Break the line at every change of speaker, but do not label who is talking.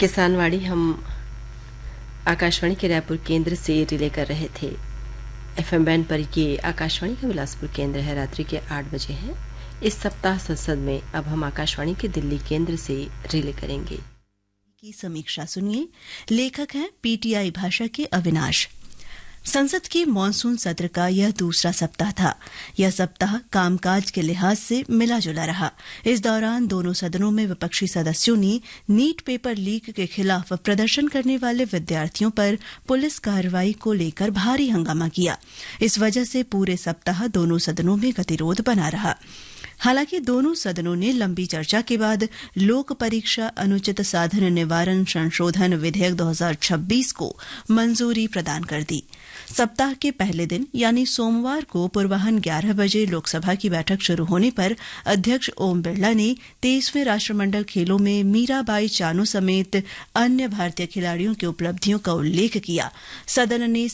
किसानवाड़ी हम आकाशवाणी के रायपुर केंद्र से रिले कर रहे थे। एफएम बैंड पर ये आकाशवाणी का बिलासपुर केंद्र है। रात्रि के 8 बजे हैं। इस सप्ताह संसद में अब हम आकाशवाणी के दिल्ली केंद्र से रिले करेंगे।
की समीक्षा सुनिए। लेखक हैं पीटीआई भाषा के अविनाश। संसद के मॉनसून सत्र का यह दूसरा सप्ताह था। यह सप्ताह कामकाज के लिहाज से मिला जुला रहा। इस दौरान दोनों सदनों में विपक्षी सदस्यों ने नीट पेपर लीक के खिलाफ प्रदर्शन करने वाले विद्यार्थियों पर पुलिस कार्रवाई को लेकर भारी हंगामा किया। इस वजह से पूरे सप्ताह दोनों सदनों में गतिरोध बना रहा। हालांकि दोनों सदनों ने लंबी चर्चा के बाद लोक परीक्षा अनुचित साधन निवारण संशोधन विधेयक 2026 को मंजूरी प्रदान कर दी। सप्ताह के पहले दिन यानी सोमवार को पूर्वाह्न 11 बजे लोकसभा की बैठक शुरू होने पर अध्यक्ष ओम बिरला ने 23वें राष्ट्रमंडल खेलों में मीराबाई चानू समेत अन्य भारतीय खिलाड़ियों की उपलब्धियों का उल्लेख किया। सदन ने